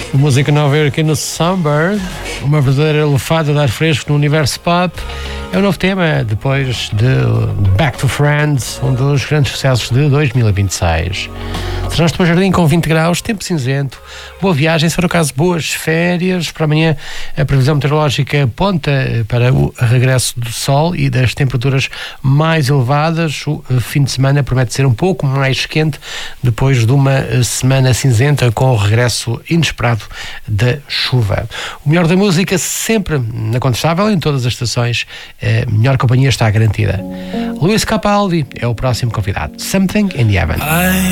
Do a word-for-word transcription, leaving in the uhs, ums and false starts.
Música nova aqui no Sunbird, uma verdadeira elefada de ar fresco no universo pop. É o novo tema depois de Back to Friends, um dos grandes sucessos de dois mil e vinte e seis. Será para o jardim com vinte graus, tempo cinzento, boa viagem, se for o caso, boas férias. Para amanhã a previsão meteorológica aponta para o regresso do sol e das temperaturas mais elevadas. O fim de semana promete ser um pouco mais quente depois de uma semana cinzenta com o regresso inesperado da chuva. O melhor da música sempre na Contestável, em todas as estações. A melhor companhia está garantida. Luís Capaldi é o próximo convidado. Something in the Heaven.